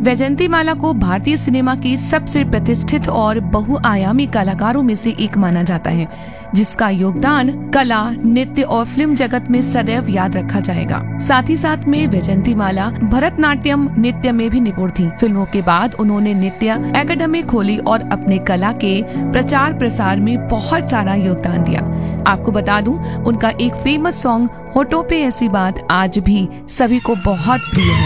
वैजयंतीमाला को भारतीय सिनेमा की सबसे प्रतिष्ठित और बहुआयामी कलाकारों में से एक माना जाता है, जिसका योगदान कला, नृत्य और फिल्म जगत में सदैव याद रखा जाएगा। साथ ही साथ में वैजयंतीमाला भरतनाट्यम नृत्य में भी निपुण थी। फिल्मों के बाद उन्होंने नृत्य एकेडमी खोली और अपने कला के प्रचार प्रसार में बहुत सारा योगदान दिया। आपको बता दूं, उनका एक फेमस सॉन्ग होठों पे ऐसी बात आज भी सभी को बहुत प्रिय है।